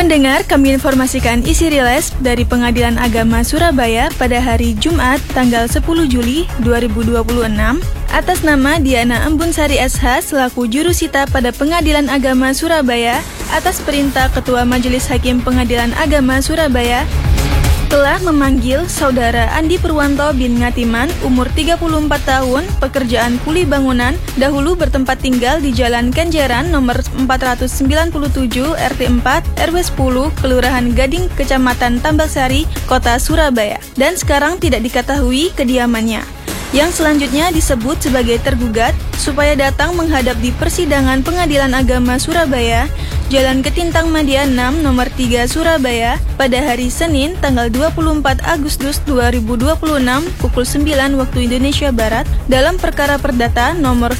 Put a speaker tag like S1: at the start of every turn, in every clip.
S1: Pendengar, kami informasikan isi rilis dari Pengadilan Agama Surabaya pada hari Jumat tanggal 10 Juli 2026 atas nama Diana Embunsari SH selaku jurusita pada Pengadilan Agama Surabaya atas perintah Ketua Majelis Hakim Pengadilan Agama Surabaya telah memanggil Saudara Andi Purwanto bin Ngatiman, umur 34 tahun, pekerjaan kuli bangunan, dahulu bertempat tinggal di Jalan Kenjeran nomor 497 RT 4 RW 10, Kelurahan Gading, Kecamatan Tambak-Sari, Kota Surabaya, dan sekarang tidak diketahui kediamannya. Yang selanjutnya disebut sebagai tergugat supaya datang menghadap di persidangan Pengadilan Agama Surabaya, Jalan Ketintang Madia 6 nomor 3 Surabaya pada hari Senin tanggal 24 Agustus 2026 pukul 9 waktu Indonesia Barat dalam perkara perdata nomor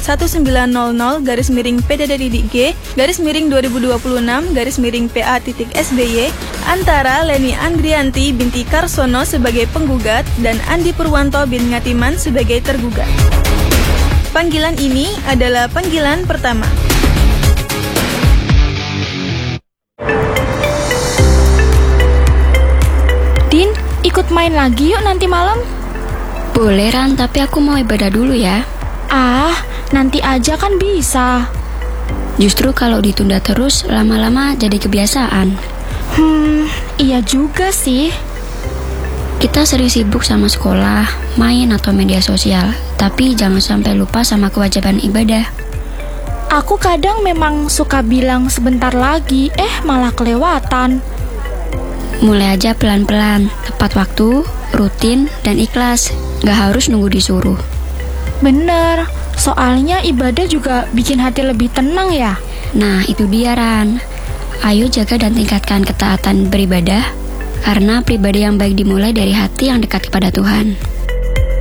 S1: 1900-PDDG-2026-PA.SBY antara Leni Andrianti binti Karsono sebagai penggugat dan Andi Purwanto bin Ngatiman sebagai tergugat. Panggilan ini adalah panggilan pertama.
S2: Din, ikut main lagi yuk nanti malam.
S3: Boleh Ran, tapi aku mau ibadah dulu ya.
S2: Ah, nanti aja kan bisa.
S3: Justru kalau ditunda terus, lama-lama jadi kebiasaan.
S2: Iya juga sih.
S3: Kita sering sibuk sama sekolah, main atau media sosial, tapi jangan sampai lupa sama kewajiban ibadah.
S2: Aku kadang memang suka bilang sebentar lagi, malah kelewatan.
S3: Mulai aja pelan-pelan, tepat waktu, rutin, dan ikhlas. Gak harus nunggu disuruh.
S2: Bener, soalnya ibadah juga bikin hati lebih tenang ya.
S3: Nah, itu dia Ran. Ayo jaga dan tingkatkan ketaatan beribadah, karena pribadi yang baik dimulai dari hati yang dekat kepada Tuhan.